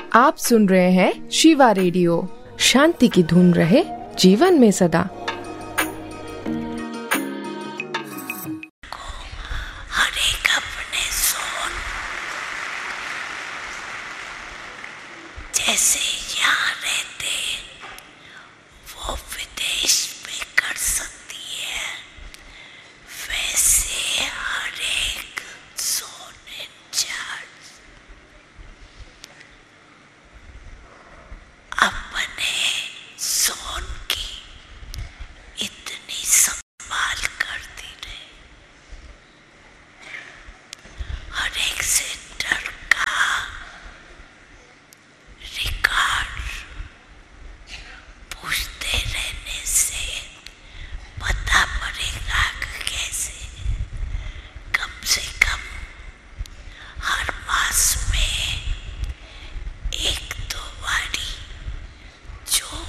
आप सुन रहे हैं शिवा रेडियो। शांति की धुन रहे जीवन में सदा। हर एक अपने सोन, जैसे यहाँ रहते वो विदेश में कर सकती है, वैसे हर एक सोन इंचार्ज अपने सोन की इतनी संभाल करती रहे। हर एक सेंटर का रिकॉर्ड पूछते रहने से पता पड़ेगा कि कैसे कम से कम हर मास में एक दो बारी जो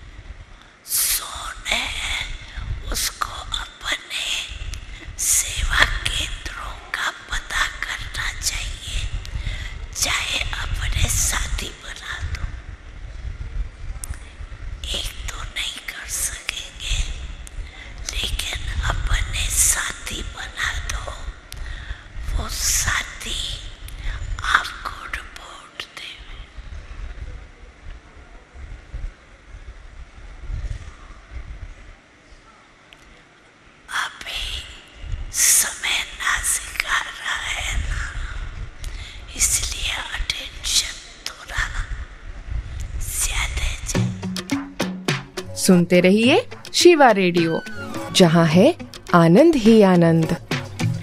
सोन है उसको अपने सेवा केंद्रों का पता करना चाहिए। चाहे अपने साथी बना दो, एक तो नहीं कर सकेंगे, लेकिन अपने साथी बना दो। वो साथी आपको रिपोर्ट देवे। अभी समय नाजुक आ रहा है ना, इसलिए अटेंशन थोड़ा ज्यादा चाहिए। सुनते रहिए शिवा रेडियो, जहाँ है आनंद ही आनंद।